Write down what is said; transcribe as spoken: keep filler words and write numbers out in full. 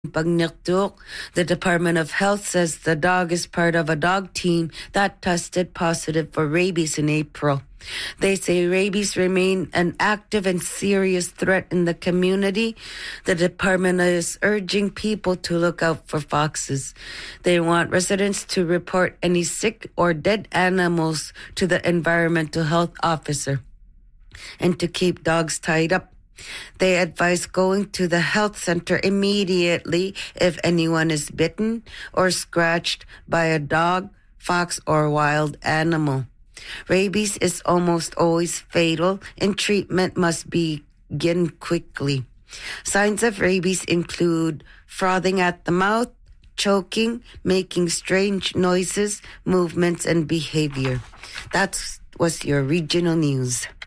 Pagnyaktuk, the Department of Health says the dog is part of a dog team that tested positive for rabies in April. They say rabies remain an active and serious threat in the community. The department is urging people to look out for foxes. They want residents to report any sick or dead animals to the environmental health officer and to keep dogs tied up. They advise going to the health center immediately if anyone is bitten or scratched by a dog, fox, or wild animal. Rabies is almost always fatal and treatment must begin quickly. Signs of rabies include frothing at the mouth, choking, making strange noises, movements, and behavior. That was your regional news.